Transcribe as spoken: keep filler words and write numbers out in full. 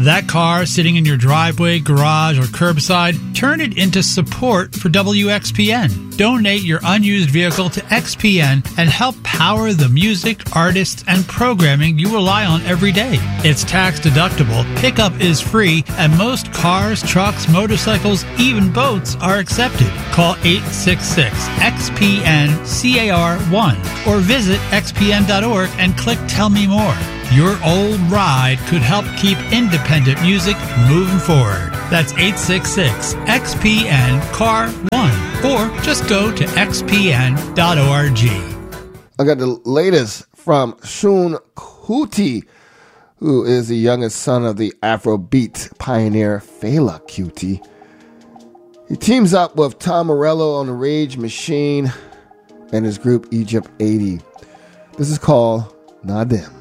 That car sitting in your driveway, garage, or curbside, turn it into support for W X P N. Donate your unused vehicle to X P N and help power the music, artists, and programming you rely on every day. It's tax deductible, pickup is free, and most cars, trucks, motorcycles, even boats are accepted. Call eight six six X P N C A R one or visit X P N dot org and click Tell Me More. Your old ride could help keep independent music moving forward. That's eight six six X P N C A R one or just go to X P N dot org. I got the latest from Seun Kuti, who is the youngest son of the Afrobeat pioneer Fela Kuti. He teams up with Tom Morello on the Rage Machine and his group Egypt eighty. This is called Nadim.